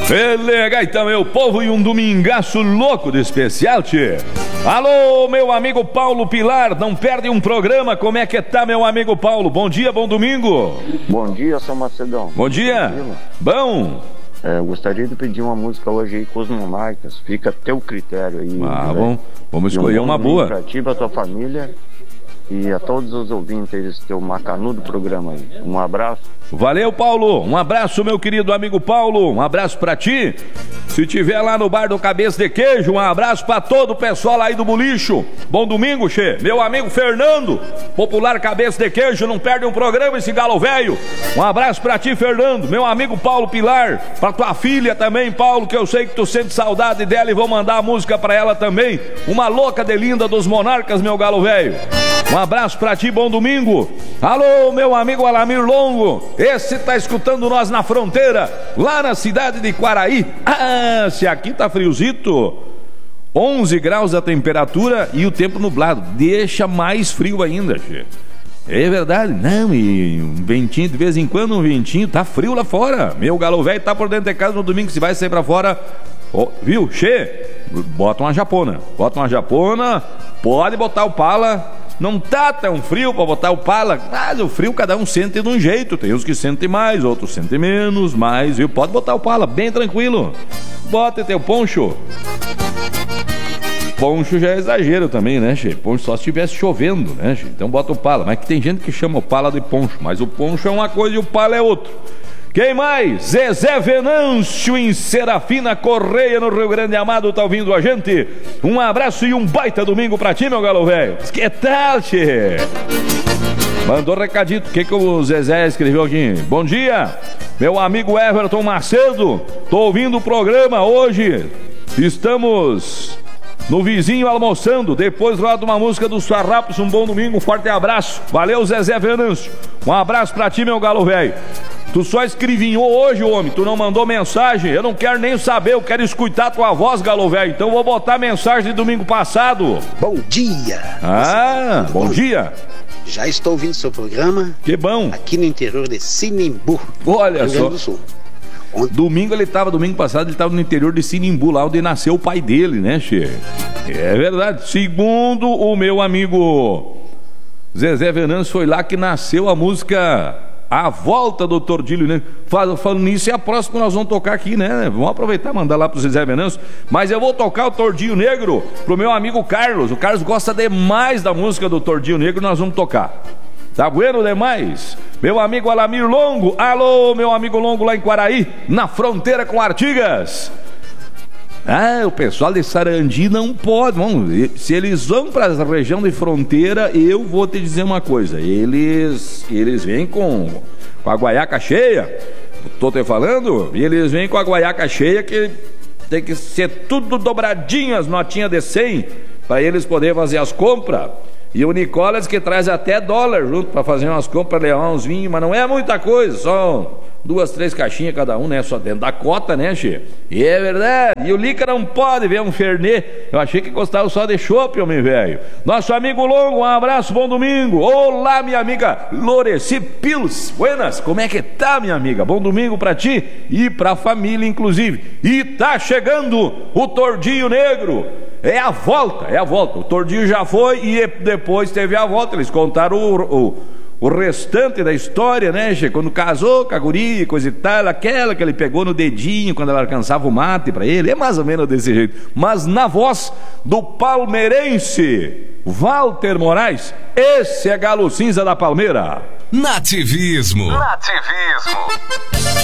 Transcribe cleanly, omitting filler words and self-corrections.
Legal, então, meu povo, e um domingaço louco de especial, tchê. Alô, meu amigo Paulo Pilar, não perde um programa, como é que tá, meu amigo Paulo? Bom dia, bom domingo. Bom dia, São Macedão. Bom dia. Bom. Gostaria de pedir uma música hoje aí com os Monarcas, fica a teu critério aí. Bom, vamos escolher uma boa. Pra ti, pra tua família e a todos os ouvintes teu macanudo programa aí. Um abraço. Valeu, Paulo. Um abraço, meu querido amigo Paulo. Um abraço pra ti. Se tiver lá no bar do Cabeça de Queijo, um abraço pra todo o pessoal aí do Bolicho. Bom domingo, che. Meu amigo Fernando, popular Cabeça de Queijo, não perde um programa esse galo velho. Um abraço pra ti, Fernando. Meu amigo Paulo Pilar, pra tua filha também, Paulo, que eu sei que tu sente saudade dela e vou mandar a música pra ela também. Uma louca de linda dos Monarcas, meu galo velho. Um abraço pra ti, bom domingo. Alô, meu amigo Alamir Longo. Esse tá escutando nós na fronteira, lá na cidade de Quaraí. Ah, se aqui tá friozito. 11 graus a temperatura e o tempo nublado. Deixa mais frio ainda, che. É verdade. Não, e um ventinho de vez em quando, um ventinho. Tá frio lá fora. Meu galo velho tá por dentro de casa no domingo. Se vai sair pra fora, viu, che? Bota uma japona. Bota uma japona. Pode botar o pala. Não tá tão frio pra botar o pala, mas o frio cada um sente de um jeito. Tem uns que sentem mais, outros sentem menos, mas viu? Pode botar o pala, bem tranquilo. Bota teu poncho. Poncho já é exagero também, né, che? Poncho só se estivesse chovendo, né, che? Então bota o pala. Mas que tem gente que chama o pala de poncho, mas o poncho é uma coisa e o pala é outra. Quem mais? Zezé Venâncio em Serafina Correia, no Rio Grande Amado, tá ouvindo a gente? Um abraço e um baita domingo pra ti, meu galo velho. Que tal, che? Mandou recadito. O que o Zezé escreveu aqui? Bom dia, meu amigo Everton Macedo. Tô ouvindo o programa hoje. Estamos no vizinho almoçando. Depois roda uma música dos Farrapos. Um bom domingo, um forte abraço. Valeu, Zezé Venâncio. Um abraço pra ti, meu galo velho. Tu só escrevinhou hoje, homem, tu não mandou mensagem. Eu não quero nem saber, eu quero escutar tua voz, galo velho. Então vou botar mensagem de domingo passado. Bom dia. Bom dia. Já estou ouvindo seu programa. Que bom. Aqui no interior de Sinimbu, olha Rio só. Grande do Sul. Domingo passado ele estava no interior de Sinimbu, lá onde nasceu o pai dele, né, che? É verdade. Segundo o meu amigo Zezé Venâncio, foi lá que nasceu a música A Volta do Tordilho Negro. Falando nisso, é a próxima que nós vamos tocar aqui, né? Vamos aproveitar e mandar lá pro Zezé Venâncio. Mas eu vou tocar o Tordilho Negro pro meu amigo Carlos. O Carlos gosta demais da música do Tordilho Negro, nós vamos tocar. Tá bueno demais? Meu amigo Alamir Longo. Alô, meu amigo Longo lá em Quaraí, na fronteira com Artigas. O pessoal de Sarandi não pode. Se eles vão para a região de fronteira, eu vou te dizer uma coisa. Eles vêm com a guaiaca cheia. Tô te falando. E eles vêm com a guaiaca cheia, que tem que ser tudo dobradinho, as notinhas de 100, para eles poderem fazer as compras. E o Nicolas que traz até dólar junto para fazer umas compras, levar uns vinhos, mas não é muita coisa, só 2, 3 caixinhas cada um, né? Só dentro da cota, né, che? E é verdade. E o Lica não pode ver um Fernet. Eu achei que gostava só de chopp, homem velho. Nosso amigo Longo, um abraço, bom domingo. Olá, minha amiga Loreci Pils. Buenas, como é que tá, minha amiga? Bom domingo pra ti e pra família, inclusive. E tá chegando o Tordilho Negro. É a volta. O Tordilho já foi e depois teve a volta. Eles contaram o restante da história, né, che? Quando casou com a guria, coisa e tal, aquela que ele pegou no dedinho quando ela alcançava o mate pra ele, é mais ou menos desse jeito. Mas na voz do palmeirense Walter Moraes, esse é Galo Cinza da Palmeira. Nativismo.